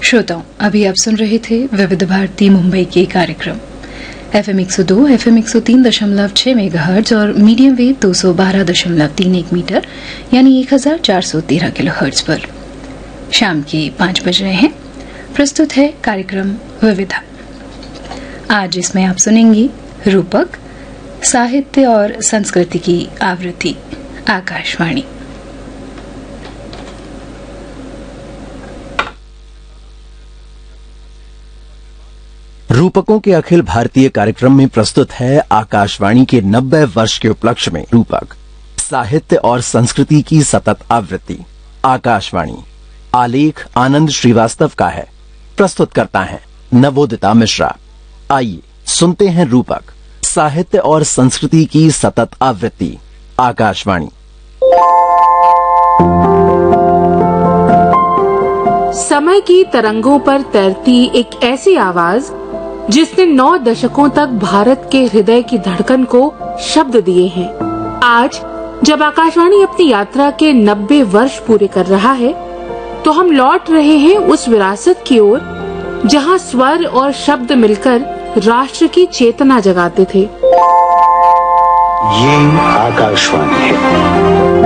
श्रोताओं, अभी आप सुन रहे थे विविध भारती मुंबई के कार्यक्रम FM 102, FM 103.6 मेगाहर्ट्ज और मीडियम वेव 212.31 मीटर यानी 1413 किलोहर्ट्ज पर। शाम के 5 बज रहे हैं। प्रस्तुत है कार्यक्रम विविधा। आज इसमें आप सुनेंगी रूपक, साहित्य और संस्कृति की आवृत्ति, आकाशवाणी। रूपकों के अखिल भारतीय कार्यक्रम में प्रस्तुत है आकाशवाणी के 90 वर्ष के उपलक्ष्य में रूपक, साहित्य और संस्कृति की सतत आवृत्ति, आकाशवाणी। आलेख आनंद श्रीवास्तव का है। प्रस्तुत करता है नवोदिता मिश्रा। आइए सुनते हैं रूपक, साहित्य और संस्कृति की सतत आवृत्ति, आकाशवाणी। समय की तरंगों पर तैरती एक ऐसी आवाज जिसने 9 दशकों तक भारत के हृदय की धड़कन को शब्द दिए हैं। आज जब आकाशवाणी अपनी यात्रा के 90 वर्ष पूरे कर रहा है, तो हम लौट रहे हैं उस विरासत की ओर जहां स्वर और शब्द मिलकर राष्ट्र की चेतना जगाते थे। ये आकाशवाणी है।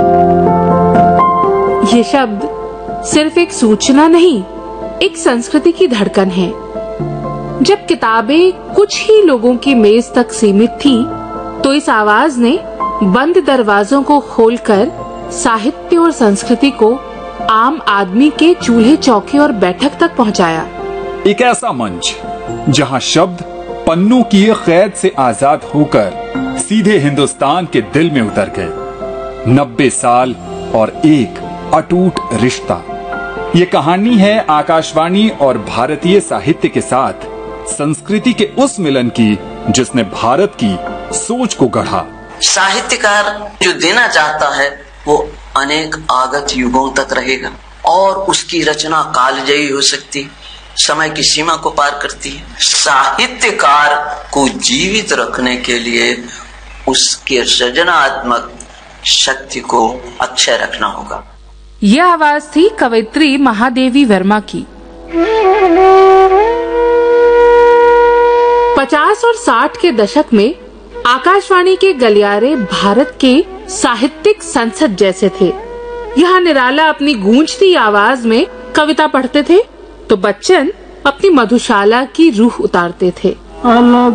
ये शब्द सिर्फ एक सूचना नहीं, एक संस्कृति की धड़कन है। जब किताबें कुछ ही लोगों की मेज तक सीमित थी, तो इस आवाज ने बंद दरवाजों को खोलकर साहित्य और संस्कृति को आम आदमी के चूल्हे चौके और बैठक तक पहुंचाया। एक ऐसा मंच जहां शब्द पन्नों की कैद से आजाद होकर सीधे हिंदुस्तान के दिल में उतर गए। 90 साल और एक अटूट रिश्ता। ये कहानी है आकाशवाणी और भारतीय साहित्य के साथ संस्कृति के उस मिलन की जिसने भारत की सोच को गढ़ा। साहित्यकार जो देना चाहता है वो अनेक आगत युगों तक रहेगा और उसकी रचना कालजयी हो सकती, समय की सीमा को पार करती है। साहित्यकार को जीवित रखने के लिए उसके सृजनात्मक शक्ति को अक्षय रखना होगा। यह आवाज थी कवयित्री महादेवी वर्मा की। 50 और 60 के दशक में आकाशवाणी के गलियारे भारत के साहित्यिक संसद जैसे थे। यहाँ निराला अपनी गूंजती आवाज में कविता पढ़ते थे, तो बच्चन अपनी मधुशाला की रूह उतारते थे।